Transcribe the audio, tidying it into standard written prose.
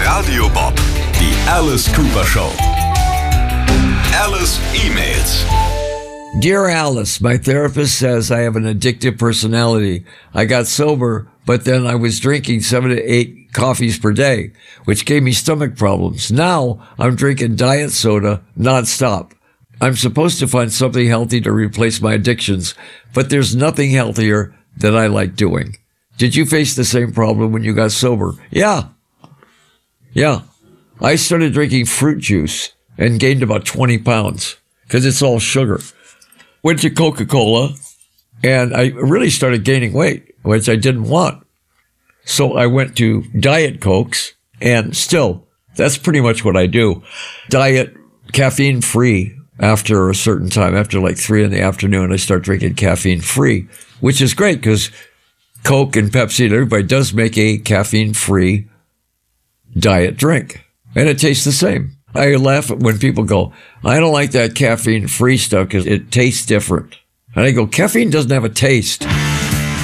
Radio Bob, die Alice Cooper Show. Alice emails. Dear Alice, my therapist says I have an addictive personality. I got sober, but then I was drinking 7 to 8 coffees per day, which gave me stomach problems. Now I'm drinking diet soda nonstop. I'm supposed to find something healthy to replace my addictions, but there's nothing healthier that I like doing. Did you face the same problem when you got sober? Yeah. I started drinking fruit juice and gained about 20 pounds because it's all sugar. Went to Coca-Cola and I really started gaining weight, which I didn't want. So I went to Diet Cokes, and still, that's pretty much what I do. Diet, caffeine free. After a certain time, after like 3 p.m, I start drinking caffeine free, which is great because Coke and Pepsi and everybody does make a caffeine free diet drink, and it tastes the same. I laugh when people go, I don't like that caffeine free stuff because it tastes different. And I go, caffeine doesn't have a taste.